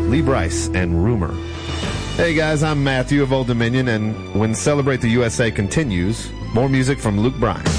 Lee Brice, and Rumor. Hey guys, I'm Matthew of Old Dominion, and when Celebrate the USA continues, more music from Luke Bryan.